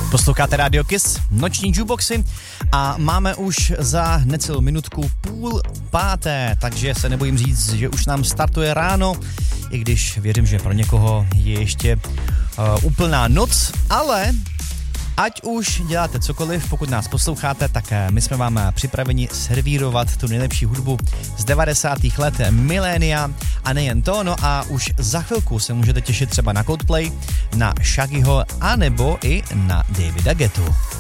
Posloucháte Radio Kiss, noční jukeboxy a máme už za necelou minutku 4:30, takže se nebojím říct, že už nám startuje ráno, i když věřím, že pro někoho je ještě úplná noc, ale ať už děláte cokoliv, pokud nás posloucháte, tak my jsme vám připraveni servírovat tu nejlepší hudbu z 90. let milénia a nejen to, no a už za chvilku se můžete těšit třeba na Coldplay, na Shaggyho, anebo i na Davida Guettu.